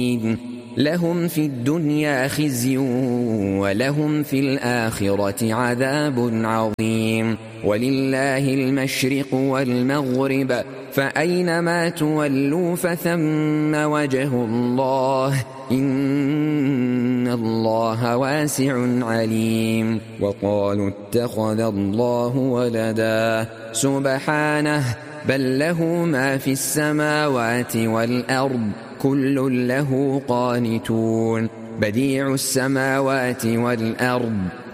لهم في الدنيا خزي ولهم في الآخرة عذاب عظيم ولله المشرق والمغرب فأينما تولوا فثم وجه الله إن الله واسع عليم وقالوا اتخذ الله ولدا سبحانه بل له ما في السماوات والأرض كل له قانتون بديع السماوات والأرض